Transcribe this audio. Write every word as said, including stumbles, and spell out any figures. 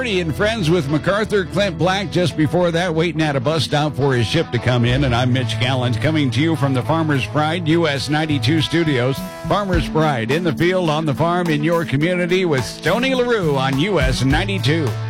Marty and Friends with MacArthur, Clint Black. Just before that, waiting at a bus stop for his ship to come in. And I'm Mitch Gallant, coming to you from the Farmer's Pride U S ninety-two studios. Farmer's Pride, in the field, on the farm, in your community, with Stoney LaRue on U S ninety-two.